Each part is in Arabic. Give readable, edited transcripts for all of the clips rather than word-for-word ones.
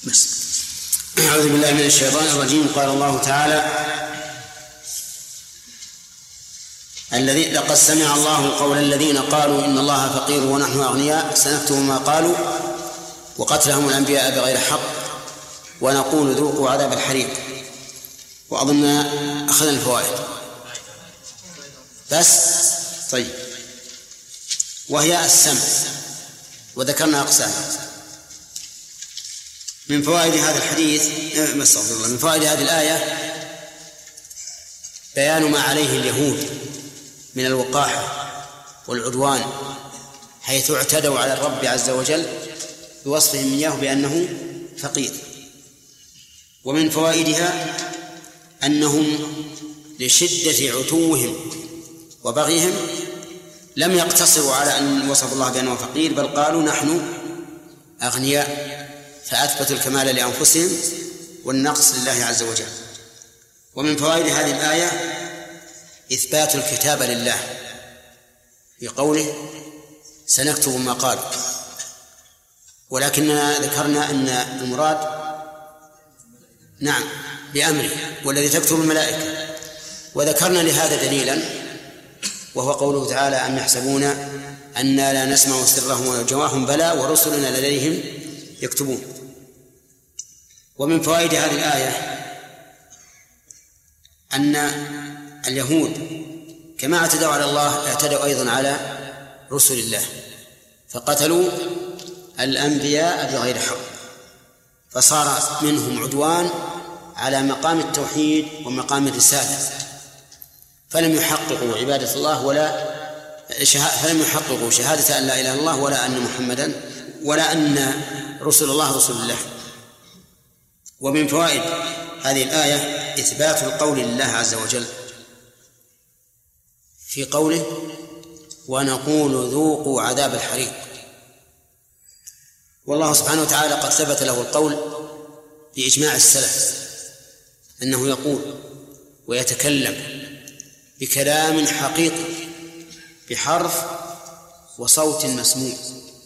أعوذ بالله من الشيطان الرجيم. قال الله تعالى: لقد سمع الله قول الذين قالوا إن الله فقير ونحن أغنياء سنكتب ما قالوا وقتلهم الأنبياء بغير حق ونقول ذوقوا عذاب الحريق. وأظن أخذنا الفوائد بس. طيب، وهي السمع، وذكرنا أقسامها. من فوائد هذا الحديث من فوائد هذه الآية بيان ما عليه اليهود من الوقاحة والعدوان، حيث اعتدوا على الرب عز وجل بوصفهم إياه بأنه فقير. ومن فوائدها أنهم لشدة عتوهم وبغيهم لم يقتصروا على أن وصف الله بأنه فقير، بل قالوا نحن أغنياء، فأثبتوا الكمال لأنفسهم والنقص لله عز وجل. ومن فوائد هذه الآية إثبات الكتاب لله في قوله سنكتب ما قال، ولكننا ذكرنا أن المراد نعم بأمره والذي تكتب الملائكة، وذكرنا لهذا دليلا وهو قوله تعالى أم يحسبون أننا لا نسمع سرهم ونجواهم بلى ورسلنا لديهم يكتبون. ومن فوائد هذه الآية أن اليهود كما اعتدوا على الله اعتدوا أيضا على رسل الله، فقتلوا الأنبياء بغير حق، فصار منهم عدوان على مقام التوحيد ومقام الرسالة، فلم يحققوا عبادة الله فلم يحققوا شهادة أن لا إله إلا الله ولا أن محمدا ولا أن رسل الله رسول الله. ومن فوائد هذه الآية إثبات القول لله عز وجل في قوله ونقول ذوقوا عذاب الحريق. والله سبحانه وتعالى قد ثبت له القول بإجماع السلف أنه يقول ويتكلم بكلام حقيقي بحرف وصوت مسموع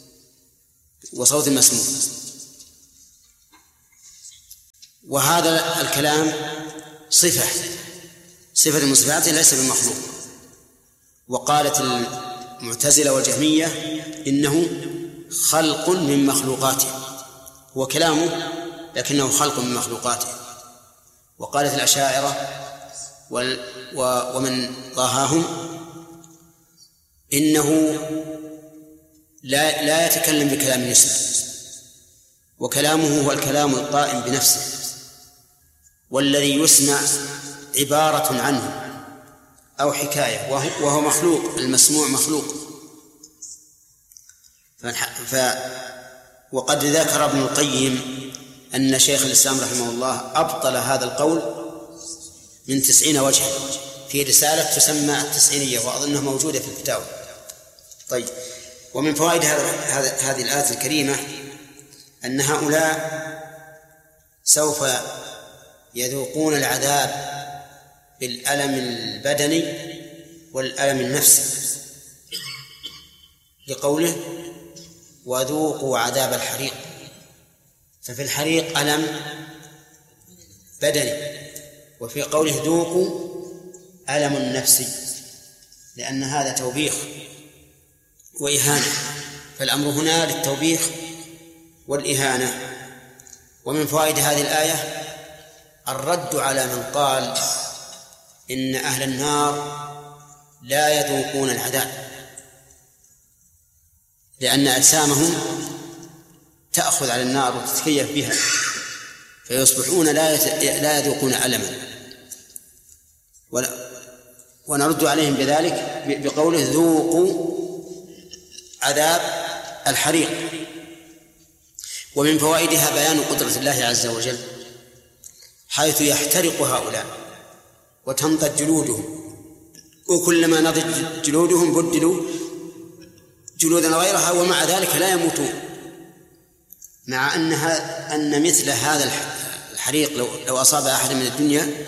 وهذا الكلام صفة من صفاته ليس بمخلوق. وقالت المعتزلة والجهمية إنه خلق من مخلوقاته، هو كلامه لكنه خلق من مخلوقاته. وقالت الأشاعرة ومن ضاهاهم إنه لا يتكلم بكلام يسمع، وكلامه هو الكلام القائم بنفسه، والذي يسمع عبارة عنه أو حكاية وهو مخلوق، المسموع مخلوق. وقد ذكر ابن القيم أن شيخ الإسلام رحمه الله أبطل هذا القول من 90 وجها في رسالة تسمى التسعينية، وأظنها موجودة في الفتاوى. طيب، ومن فوائد هذه الآية الكريمة أن هؤلاء سوف يذوقون العذاب بالألم البدني والألم النفسي، لقوله وذوقوا عذاب الحريق، ففي الحريق ألم بدني، وفي قوله ذوقوا ألم نفسي، لأن هذا توبيخ وإهانة، فالأمر هنا للتوبيخ والإهانة. ومن فوائد هذه الآية الرد على من قال إن أهل النار لا يذوقون العذاب، لأن أجسامهم تأخذ على النار وتتكيف بها فيصبحون لا يذوقون ألما، ونرد عليهم بذلك بقوله ذوقوا عذاب الحريق. ومن فوائدها بيان قدرة الله عز وجل، حيث يحترق هؤلاء وتنضج جلودهم، وكلما نضج جلودهم بدلوا جلودا غيرها، ومع ذلك لا يموتون، مع أن مثل هذا الحريق لو أصاب أحد من الدنيا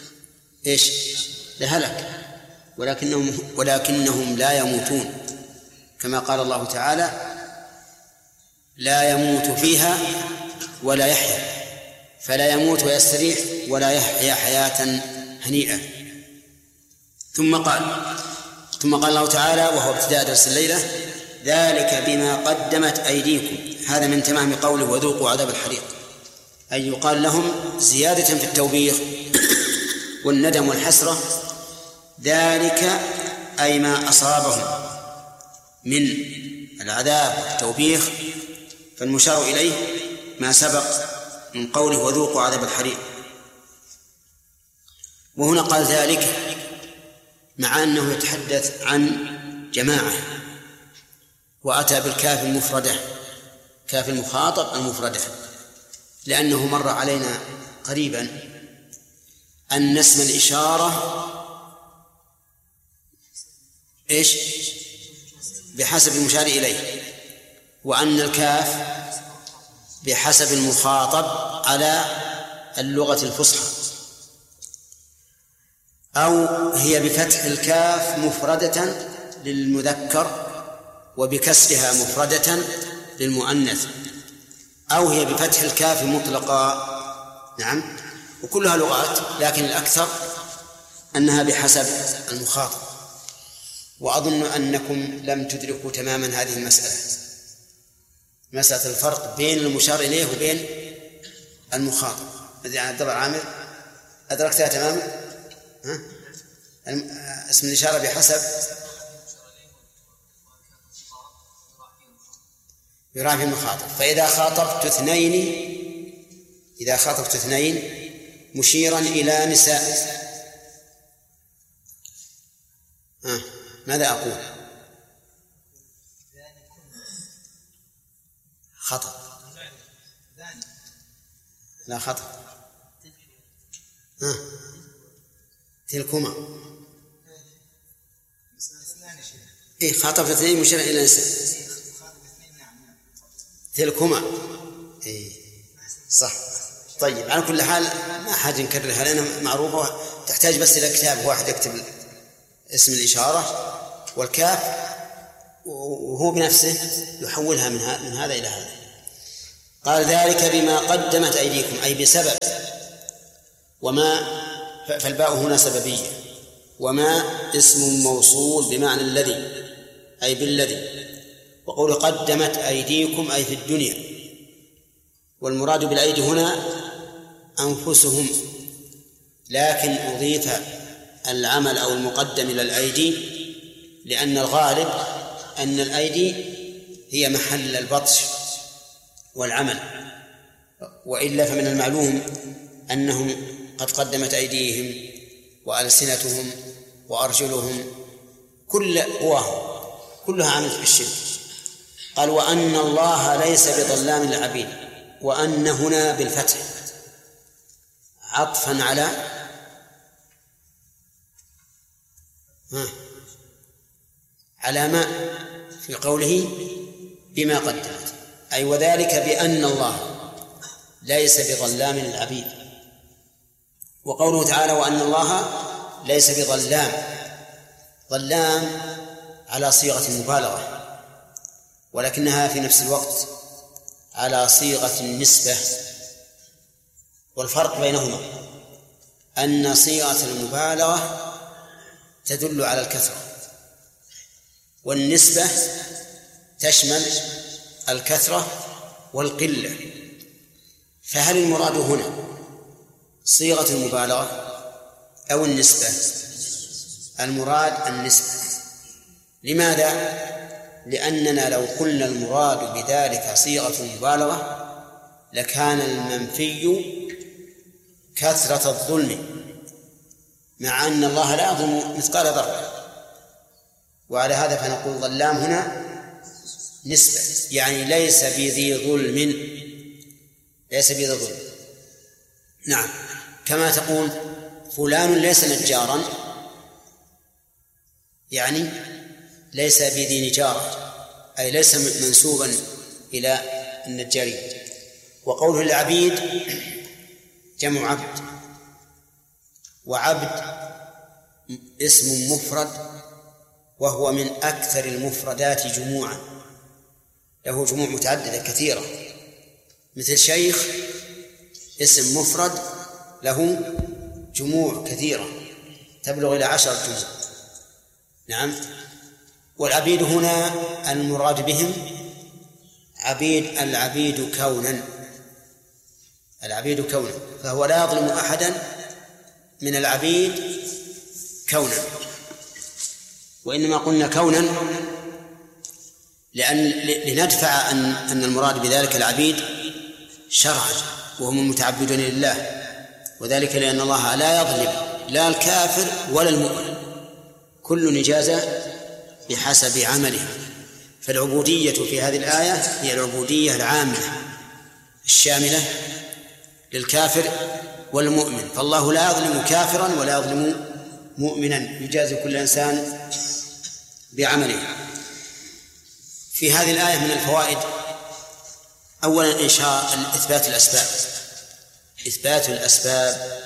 لهلك، ولكنهم لا يموتون، كما قال الله تعالى لا يموت فيها ولا يحيا، فلا يموت ويستريح ولا يحيا حياة هنيئة. ثم قال الله تعالى وهو ابتداء درس الليلة: ذلك بما قدمت أيديكم. هذا من تمام قوله وذوقوا عذاب الحريق، أي يقال لهم زيادة في التوبيخ والندم والحسرة. ذلك أي ما أصابهم من العذاب والتوبيخ، فالمشار إليه ما سبق من قوله وذوقوا عذاب الحريق. وهنا قال ذلك مع أنه يتحدث عن جماعة، وأتى بالكاف المفردة، كاف المخاطب المفردة، لأنه مر علينا قريبا أن اسم الإشارة إيش؟ بحسب المشار إليه، وأن الكاف بحسب المخاطب على اللغة الفصحى، أو هي بفتح الكاف مفردة للمذكر وبكسرها مفردة للمؤنث، أو هي بفتح الكاف مطلقا. نعم، وكلها لغات، لكن الأكثر أنها بحسب المخاطب. وأظن أنكم لم تدركوا تماما هذه المسألة، مسألة الفرق بين المشار إليه وبين المخاطب. عبد الله عامر أدركتها تماما؟ اسم الإشارة بحسب يراعي في المخاطب. فإذا خاطبت اثنين مشيرا إلى نساء، ماذا أقول؟ خطأ، لا خطأ. تلكما خاطبت اثنين مشيرا إلى نساء، تلكما صح. طيب، على كل حال ما حاجة نكررها لأنها معروفة، تحتاج بس إلى كتاب واحد يكتب اسم الإشارة والكاف، وهو بنفسه يحولها من هذا إلى هذا. قال ذلك بما قدمت أيديكم، أي بسبب، وما فالباء هنا سببية، وما اسم موصول بمعنى الذي، أي بالذي. وقول قدمت أيديكم أي في الدنيا، والمراد بالأيدي هنا أنفسهم، لكن أضيف العمل أو المقدم إلى الأيدي لأن الغالب أن الأيدي هي محل البطش والعمل، وإلا فمن المعلوم أنهم قد قدمت أيديهم وألسنتهم وأرجلهم، كل قواهم كلها عملت بالشرك. قال وأن الله ليس بظلام للعبيد، وأن هنا بالفتح عطفا على ما في قوله بما قدمت، أي وذلك بأن الله ليس بظلام للعبيد. وقوله تعالى وأن الله ليس بظلام، ظلام على صيغة المبالغة، ولكنها في نفس الوقت على صيغة النسبة. والفرق بينهما أن صيغة المبالغة تدل على الكثرة، والنسبة تشمل الكثرة والقلة. فهل المراد هنا صيغة المبالغة أو النسبة؟ المراد النسبة. لماذا؟ لأننا لو قلنا المراد بذلك صيغة المبالغة لكان المنفي كثرة الظلم، مع أن الله لا يظلم مثقال ذرة. وعلى هذا فنقول ظلام هنا نسبة، يعني ليس بذي ظلم، ليس بذي ظلم. نعم، كما تقول فلان ليس نجارا، يعني ليس بذي نجارة، أي ليس منسوبا إلى النجارين. وقوله العبيد جمع عبد، وعبد اسم مفرد وهو من أكثر المفردات جموعا، له جموع متعددة كثيرة، مثل شيخ اسم مفرد له جموع كثيرة تبلغ إلى 10 جموع. نعم. والعبيد هنا المراد بهم العبيد كونا، العبيد كونا، فهو لا يظلم أحدا من العبيد كونا. وإنما قلنا كونا لندفع أن المراد بذلك العبيد شرعا وهم المتعبدون لله، وذلك لأن الله لا يظلم لا الكافر ولا المؤمن، كل نجازة بحسب عمله. فالعبودية في هذه الآية هي العبودية العامة الشاملة للكافر والمؤمن، فالله لا يظلم كافرا ولا يظلم مؤمنا، يجازي كل إنسان بعمله. في هذه الآية من الفوائد أولا إثبات الأسباب. إثبات الأسباب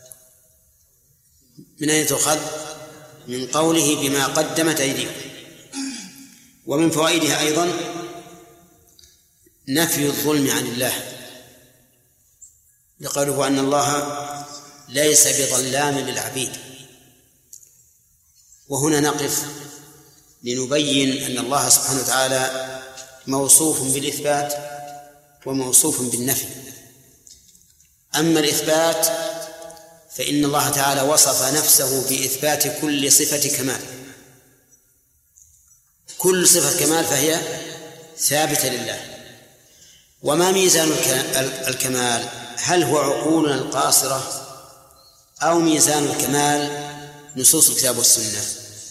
من أين تؤخذ؟ من قوله بما قدمت أيديكم. ومن فوائدها أيضا نفي الظلم عن الله، لقوله أن الله ليس بظلام للعبيد. وهنا نقف لنبين أن الله سبحانه وتعالى موصوف بالإثبات وموصوف بالنفي. أما الإثبات فإن الله تعالى وصف نفسه بإثبات كل صفة كمال، كل صفة كمال فهي ثابتة لله. وما ميزان الكمال؟ هل هو عقولنا القاصرة أو ميزان الكمال نصوص الكتاب والسنة؟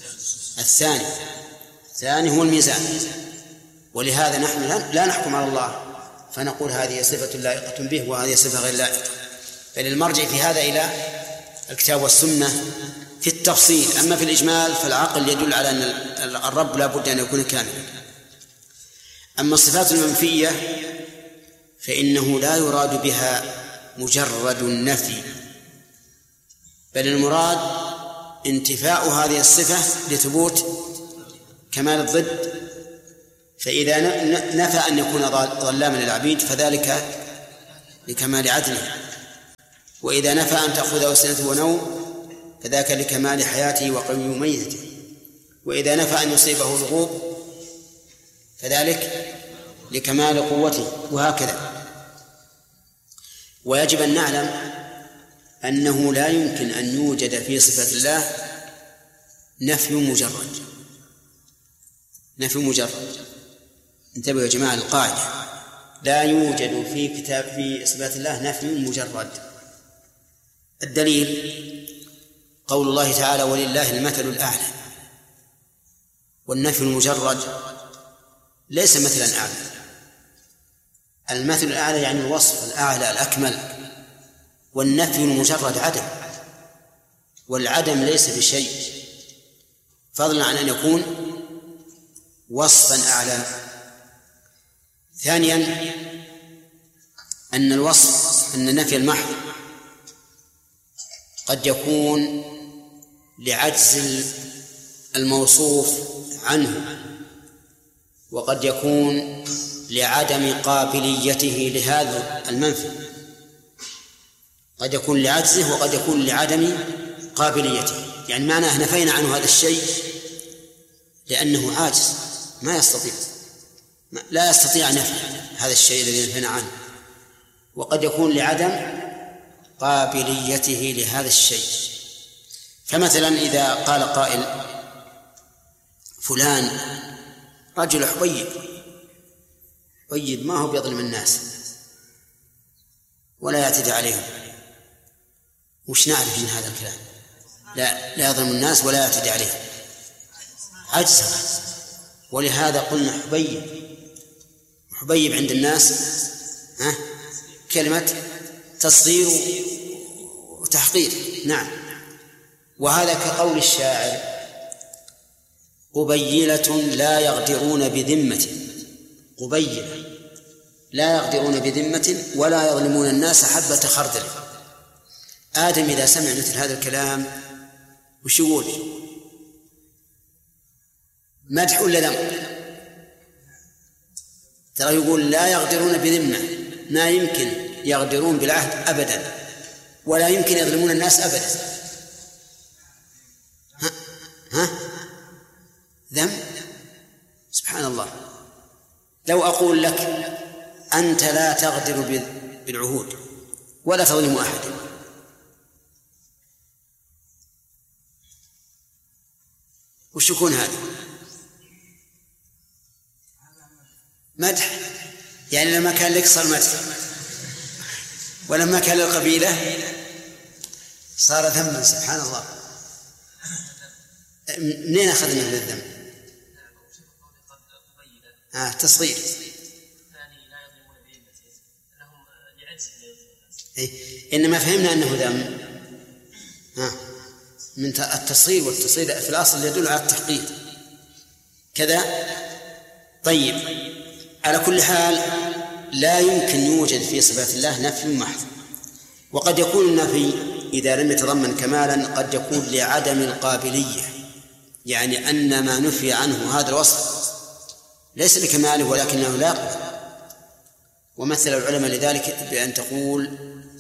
الثاني هو الميزان. ولهذا نحن لا نحكم على الله فنقول هذه صفة لائقة به وهذه صفة غير لائقة، بل المرجع في هذا إلى الكتاب والسنة في التفصيل. أما في الإجمال فالعقل يدل على أن الرب لا بد أن يكون كاملا. أما الصفات المنفية فإنه لا يراد بها مجرد النفي، بل المراد انتفاء هذه الصفة لثبوت كمال الضد. فإذا نفى أن يكون ظلاما للعبيد فذلك لكمال عدله، وإذا نفى أن تأخذه سنة ونوم فذاك لكمال حياته وقيوميته، وإذا نفى أن يصيبه الغوب فذلك لكمال قوته، وهكذا. ويجب أن نعلم أنه لا يمكن أن يوجد في صفة الله نفي مجرد. انتبهوا يا جماعة القاعدة، لا يوجد في صفات الله نفي مجرد. الدليل قول الله تعالى ولله المثل الأعلى، والنفي المجرد ليس مثلا أعلى. المثل الأعلى يعني الوصف الأعلى الأكمل، والنفي المجرد عدم، والعدم ليس بشيء فضلا عن أن يكون وصفا أعلى. ثانيا أن النفي المحض قد يكون لعجز الموصوف عنه، وقد يكون لعدم قابليته لهذا المنفي، قد يكون لعجزه وقد يكون لعدم قابليته. يعني معناه نفينا عنه هذا الشيء لأنه عاجز، لا يستطيع نفي هذا الشيء الذي نفينا عنه، وقد يكون لعدم قابليته لهذا الشيء. فمثلا إذا قال قائل فلان رجل حبيب ما هو بيظلم الناس ولا يعتدي عليهم، وش نعرف من هذا الكلام؟ لا يظلم الناس ولا يعتدي عليهم، عجز. ولهذا قلنا حبيب عند الناس كلمة تصغير وتحقير. نعم. وهذا كقول الشاعر قبيلة لا يغدرون بذمة، قبيلة لا يغدرون بذمة ولا يظلمون الناس حبة خردل. آدم إذا سمع مثل هذا الكلام وش يقول؟ مدح ولا ذم؟ ترى يقول لا يغدرون بذمة ما يمكن يغدرون بالعهد أبدا، ولا يمكن يظلمون الناس أبدا. ذنب؟ سبحان الله. لو أقول لك أنت لا تغدر بالعهود ولا تظلم أحدا، وش يكون هذا؟ مدح، يعني لما كان لك صار مدح، ولما كان للقبيلة صار ذنبا. سبحان الله. منين أخذنا من الذنب؟ تصغير. إنما فهمنا أنه ذنب من التصغير، والتصغير في الأصل يدل على التحقيق كذا. طيب، على كل حال لا يمكن يوجد في صفات الله نفي محض، وقد يكون النفي إذا لم يتضمن كمالا قد يكون لعدم القابلية، يعني أن ما نفي عنه هذا الوصف ليس لكماله ولكنه لا يقبل. ومثل العلماء لذلك بأن تقول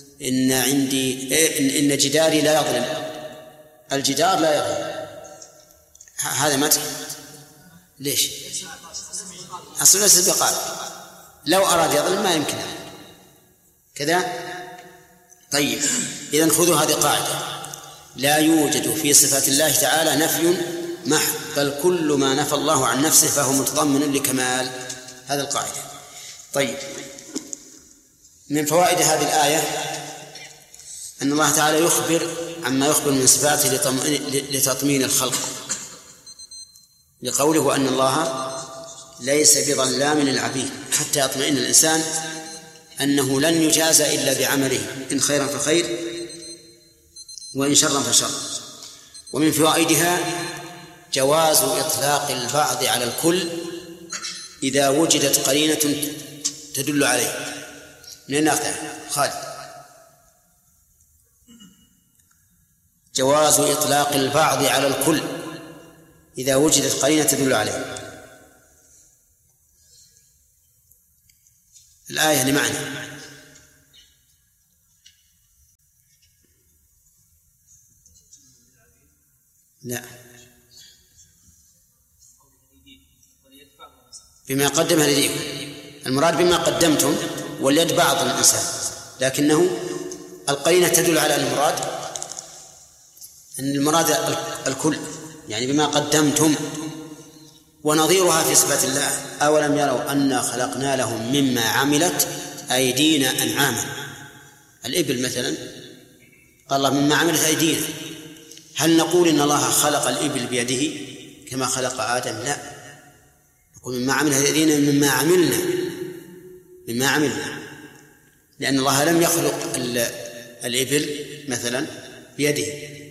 إن جداري لا يظلم، الجدار لا يظلم، هذا مدح. ليش؟ أصل ليس بقال، لو أراد يظلم ما يمكن كذا. طيب، إذن خذوا هذه قاعدة: لا يوجد في صفات الله تعالى نفي محض، بل كل ما نفى الله عن نفسه فهو متضمن لكمال. هذا القاعدة. طيب، من فوائد هذه الآية أن الله تعالى يخبر عما يخبر من صفاته لتطمين الخلق، لقوله أن الله ليس بظلام للعبيد، حتى يطمئن الإنسان أنه لن يجازى إلا بعمله، إن خيرا فخير وإن شرا فشر. ومن فوائدها جواز إطلاق البعض على الكل إذا وجدت قرينة تدل عليه. من ناخذها خالد؟ جواز إطلاق البعض على الكل إذا وجدت قرينة تدل عليه. الآية لمعنى لا بما قدم لديكم، المراد بما قدمتم، واليد بعض الإنسان، لكنه القرينة تدل على المراد، أن المراد الكل، يعني بما قدمتم. ونظيرها في صفات الله: أولم يروا أنا خلقنا لهم مما عملت أيدينا أنعاما. الإبل مثلا قال الله مما عملت أيدينا، هل نقول إن الله خلق الإبل بيده كما خلق آدم؟ لا، نقول مما عملت أيدينا مما عملنا، لأن الله لم يخلق الإبل مثلا بيده،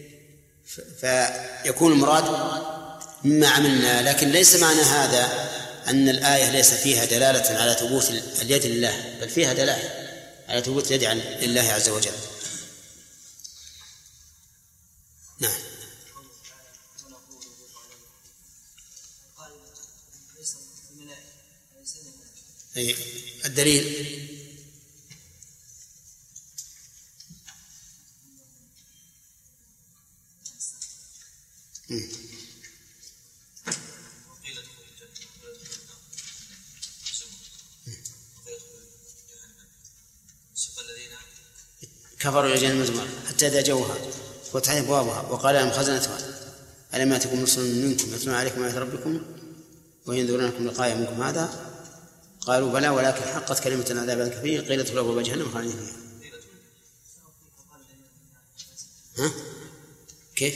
فيكون المراد مما عملنا. لكن ليس معنى هذا أن الآية ليس فيها دلالة على ثبوت اليد لله، بل فيها دلالة على ثبوت اليد لله عز وجل. نعم. الدليل كفروا يجعل المزمار حتى إذا جوها فتحت أبوابها وقال لهم خزنتها ألم يأتكم رسل منكم يتلون عليكم آيات ربكم وينذرونكم لقاء يومكم هذا قالوا بلى ولكن حقت كلمة العذاب الكفير قيل ادخلوا أبواب جهنم خالدين فيها. ها؟ كيف؟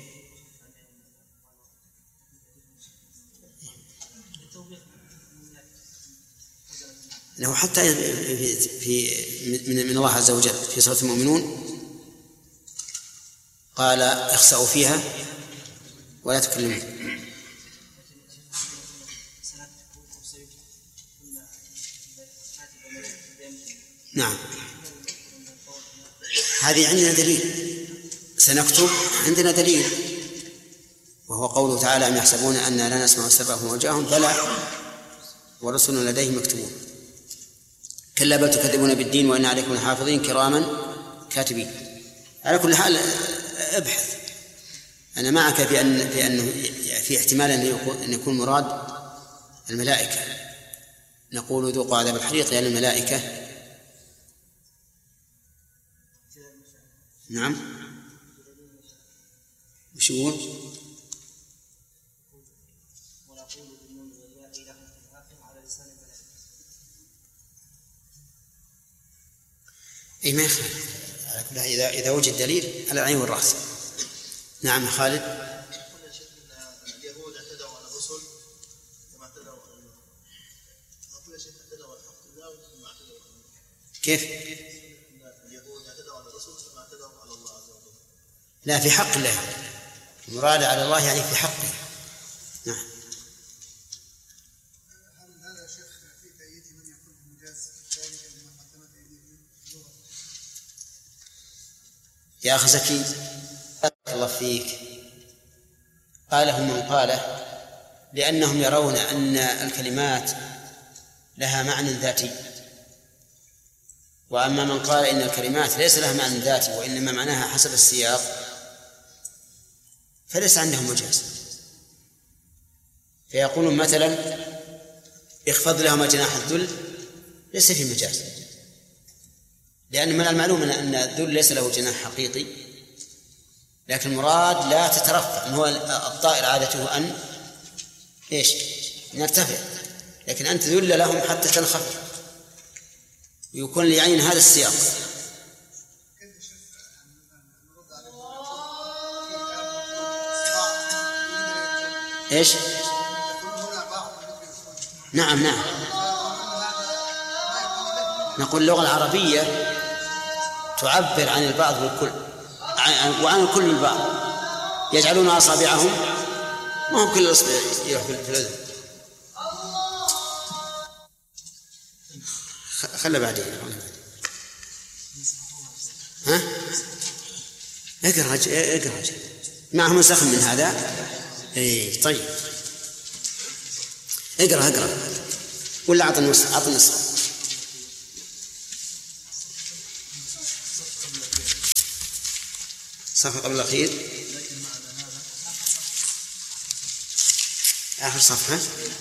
له حتى من الله عز وجل في سورة المؤمنون قال اخسأوا فيها ولا تكلمون. نعم، هذه عندنا دليل، سنكتب عندنا دليل، وهو قوله تعالى أم يحسبون أننا لا نسمع سبعهم وجاههم بلى ورسلنا لديهم يكتبون. كلا بل تكذبون بالدين وإن عليكم لحافظين كراما كاتبين. على كل حال ابحث. أنا معك في أنه في احتمال أن يكون مراد الملائكة. نقول ذوقوا عذاب الحريق يعني الملائكة. نعم. وش يقول؟ أي ما يخالف إذا وجد دليل على العين والرأس. نعم خالد. اليهود اعتدوا على الرسل كما اعتدوا على الله. أقول يا شيخ اعتدوا على حق الله كما اعتدوا على الله. كيف؟ اليهود اعتدوا على الرسل كما اعتدوا على الله عز وجل. لا، في حق الله. المراد على الله يعني في حقه. نعم. هل هذا يا شيخ في تأييد من يقول المجاز ذلك لما قدمت أيديهم اللغة؟ يا أخي زكي بارك الله فيك، قاله من قاله لأنهم يرون أن الكلمات لها معنى ذاتي، وأما من قال إن الكلمات ليس لها معنى ذاتي وإنما معناها حسب السياق فليس عندهم مجاز. فيقولون مثلا اخفض لهما جناح الذل، ليس في مجاز، لأن من المعلوم أن الذل ليس له جناح حقيقي، لكن المراد لا تترفع. هو الطائر عادته أن إيش؟ نرتفع، لكن أنت ذل لهم حتى تنخفض، ويكون ليعين هذا السياق. إيش؟ نعم نقول اللغة العربية تعبر عن البعض والكل، وعن الكل البعض. يجعلون أصابعهم ما هم كل الأصبع يروح في الأذن. خلى بعدين. ها؟ اقرأ معهم نسخ من هذا. اي طيب اقرأ ولا أعطي النسخة. صفحة قبل الأخير، آخر صفحة.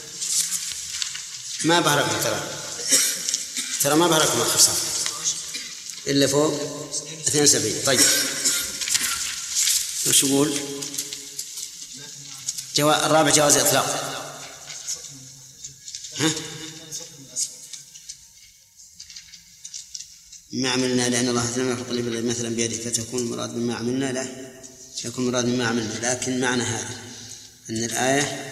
ما بهركم ترى ما بهركم آخر صفحة إلا فوق 72. طيب وش يقول؟ الرابع جواز إطلاق. ها؟ ما عملنا لأن الله لم يخلق لي مثلا بيده فتكون المراد مما عملنا له، يكون المراد مما عملنا. لكن معنى هذا أن الآية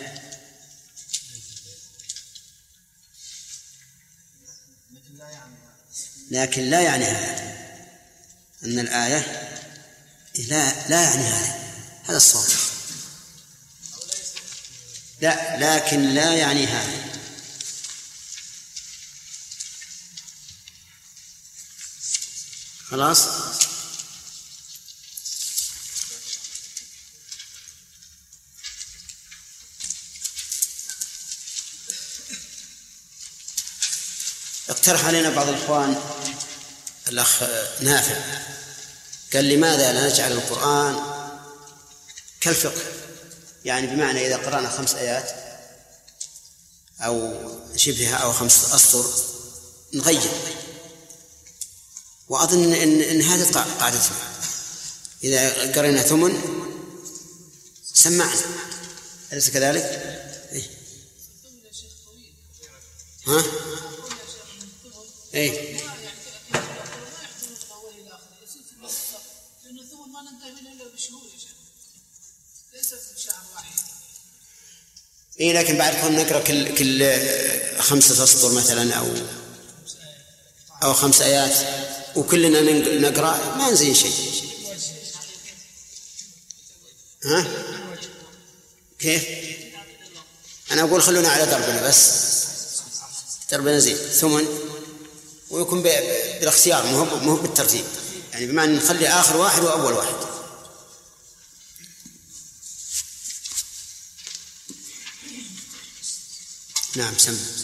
لكن لا يعني هذا، أن الآية لا يعني هذا الصوت. لا، لكن لا يعني هذا. خلاص. اقترح علينا بعض الإخوان، الأخ نافع قال لماذا لا نجعل القرآن كالفقه، يعني بمعنى إذا قرأنا 5 آيات أو شبهها أو 5 أسطر نغير. وأظن إن هذه قاعدتنا، إذا قرأنا 8 سمعنا، أليس كذلك؟ إيه؟ ها؟ إيه؟ إيه لكن بعد كنا نقرأ كل 5 أسطر مثلا أو 5 آيات وكلنا نقرأ ما نزين شيء. ها؟ كيف؟ أنا أقول خلونا على دربنا، بس دربنا زين 8 ويكون بالاختيار مو بالترتيب، يعني بمعنى نخلي آخر واحد وأول واحد. نعم سمع.